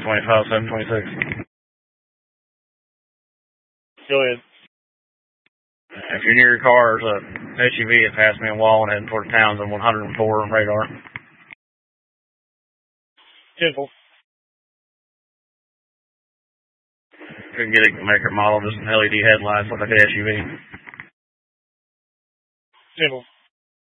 725, 726. Go ahead. If you're near your car, there's a SUV that passed me a wall and heading toward Townsend 104 on radar. 10-4. Couldn't get a maker model, just LED headlights like a SUV. 10-4.